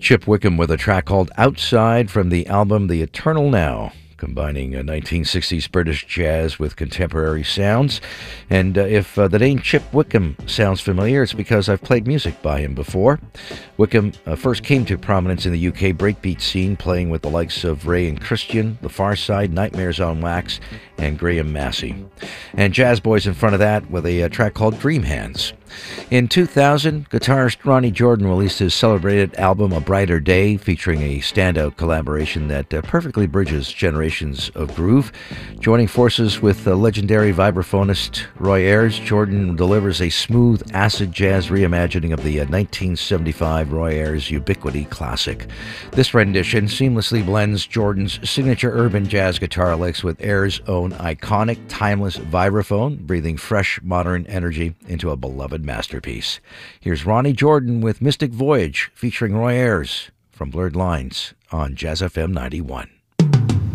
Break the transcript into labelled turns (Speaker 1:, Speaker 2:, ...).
Speaker 1: Chip Wickham with a track called Outside from the album The Eternal Now, combining 1960s British jazz with contemporary sounds. And if the name Chip Wickham sounds familiar, it's because I've played music by him before. Wickham first came to prominence in the UK breakbeat scene, playing with the likes of Ray and Christian, The Far Side, Nightmares on Wax, and Graham Massey. And Jazz Boys in front of that with a track called Dream Hands. In 2000, guitarist Ronnie Jordan released his celebrated album A Brighter Day, featuring a standout collaboration that perfectly bridges generations of groove. Joining forces with the legendary vibraphonist Roy Ayers, Jordan delivers a smooth acid jazz reimagining of the 1975 Roy Ayers Ubiquity classic. This rendition seamlessly blends Jordan's signature urban jazz guitar licks with Ayers' own iconic, timeless vibraphone, breathing fresh, modern energy into a beloved masterpiece. Here's Ronnie Jordan with Mystic Voyage, featuring Roy Ayers from Blurred Lines on Jazz FM 91.